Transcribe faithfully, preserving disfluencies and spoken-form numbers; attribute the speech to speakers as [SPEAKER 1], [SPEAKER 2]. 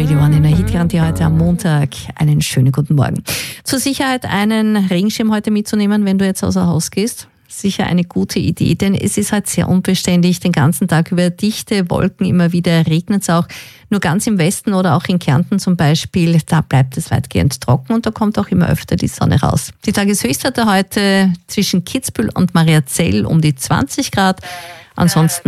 [SPEAKER 1] Radio One in der Hitgarantie heute am Montag. Einen schönen guten Morgen. Zur Sicherheit einen Regenschirm heute mitzunehmen, wenn du jetzt außer Haus gehst. Sicher eine gute Idee, denn es ist halt sehr unbeständig, den ganzen Tag über dichte Wolken, immer wieder regnet es auch. Nur ganz im Westen oder auch in Kärnten zum Beispiel, da bleibt es weitgehend trocken und da kommt auch immer öfter die Sonne raus. Die Tageshöchstwerte heute zwischen Kitzbühel und Mariazell um die zwanzig Grad. Ansonsten